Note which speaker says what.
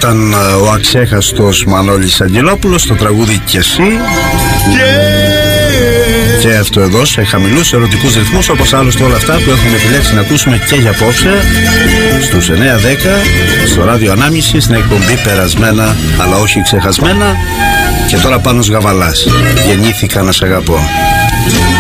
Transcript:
Speaker 1: ήταν ο αξέχαστος Μανώλης Αγγελόπουλος, το τραγούδι «Και εσύ». Και αυτό εδώ σε χαμηλούς ερωτικούς ρυθμούς, όπως άλλωστε όλα αυτά που έχουμε επιλέξει να ακούσουμε και για απόψε στους 9-10 στο ράδιο Ανάμνηση, στην εκπομπή Περασμένα αλλά όχι ξεχασμένα. Και τώρα Πάνος Γαβαλάς, «Γεννήθηκα να σ' αγαπώ».